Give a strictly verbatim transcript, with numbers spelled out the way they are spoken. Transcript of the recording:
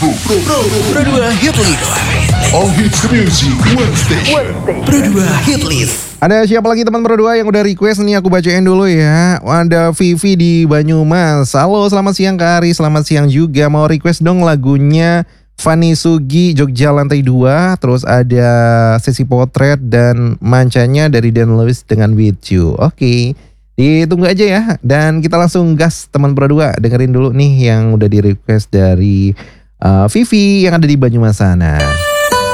Pro, Pro, Pro dua Hit List. All Hits Music One Station. Pro dua Hit List. Ada siapa lagi teman Pro dua yang udah request nih, aku bacain dulu ya. Ada Vivi di Banyumas. Halo, selamat siang Kak Ari, selamat siang juga. Mau request dong lagunya Fanny Sugi, Jogja Lantai dua. Terus ada sesi potret dan mancanya dari Dan Lewis dengan With You. Oke, ditunggu aja ya. Dan kita langsung gas teman Pro dua. Dengerin dulu nih yang udah di request dari uh, Vivi yang ada di Banyumas sana.